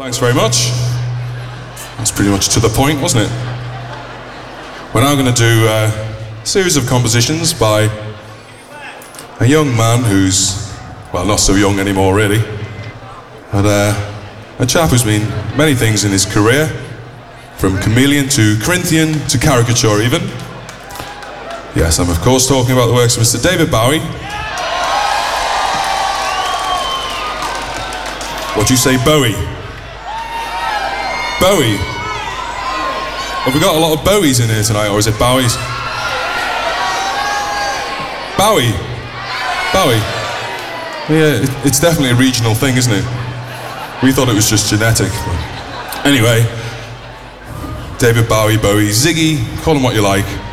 Thanks very much. That's pretty much to the point, wasn't it? We're now going to do a series of compositions by a young man who's, well, not so young anymore really, but a chap who's been many things in his career, from chameleon to Corinthian to caricature even. Yes, I'm of course talking about the works of Mr. David Bowie. What do you say, Bowie? Bowie? Have we got a lot of Bowies in here tonight, or is it Bowies? Bowie? Bowie? Yeah, it's definitely a regional thing, isn't it? We thought it was just genetic. But anyway, David Bowie, Bowie, Ziggy, call him what you like.